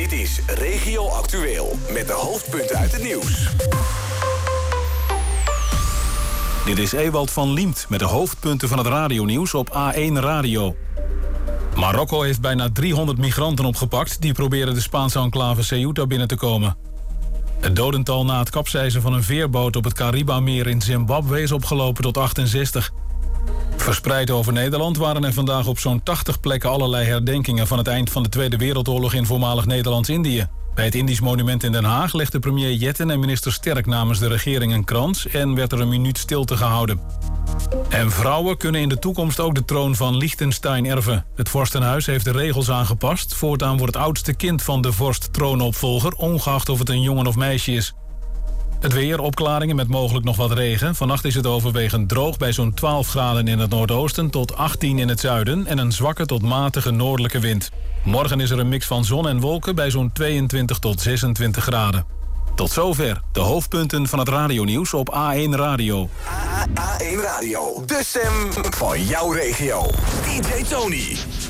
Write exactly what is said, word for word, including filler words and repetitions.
Dit is Regio Actueel met de hoofdpunten uit het nieuws. Dit is Ewald van Liemt met de hoofdpunten van het radionieuws op A één Radio. Marokko heeft bijna driehonderd migranten opgepakt die proberen de Spaanse enclave Ceuta binnen te komen. Het dodental na het kapseizen van een veerboot op het Caribameer in Zimbabwe is opgelopen tot achtenzestig. Verspreid over Nederland waren er vandaag op zo'n tachtig plekken allerlei herdenkingen van het eind van de Tweede Wereldoorlog in voormalig Nederlands-Indië. Bij het Indisch Monument in Den Haag legde premier Jetten en minister Sterk namens de regering een krans en werd er een minuut stilte gehouden. En vrouwen kunnen in de toekomst ook de troon van Liechtenstein erven. Het vorstenhuis heeft de regels aangepast. Voortaan wordt het oudste kind van de vorst troonopvolger, ongeacht of het een jongen of meisje is. Het weer, opklaringen met mogelijk nog wat regen. Vannacht is het overwegend droog bij zo'n twaalf graden in het noordoosten tot achttien in het zuiden en een zwakke tot matige noordelijke wind. Morgen is er een mix van zon en wolken bij zo'n tweeëntwintig tot zesentwintig graden. Tot zover de hoofdpunten van het radionieuws op A één Radio. A één Radio, de stem van jouw regio. D J Tony.